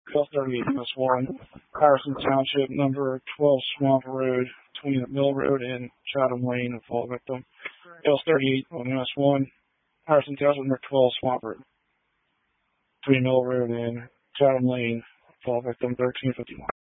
L38 US1, Harrison Township, number 12 Swamp Road, between Mill Road and Chatham Lane, fall victim. L38 on US1, Harrison Township, number 12 Swamp Road, between Mill Road and Chatham Lane, fall victim 1351.